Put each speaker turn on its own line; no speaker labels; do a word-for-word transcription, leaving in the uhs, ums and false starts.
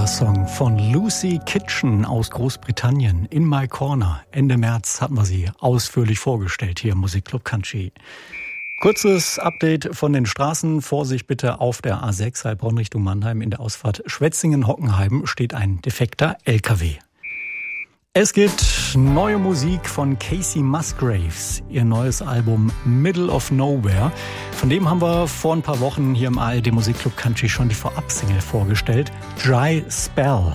Thriller-Song von Lucy Kitchen aus Großbritannien, In My Corner. Ende März hatten wir sie ausführlich vorgestellt hier im Musikclub Country. Kurzes Update von den Straßen. Vorsicht bitte auf der A sechs Heilbronn Richtung Mannheim. In der Ausfahrt Schwetzingen-Hockenheim steht ein defekter L K W. Es gibt neue Musik von Casey Musgraves, ihr neues Album Middle of Nowhere. Von dem haben wir vor ein paar Wochen hier im A R D Musikclub Country schon die Vorab-Single vorgestellt, Dry Spell.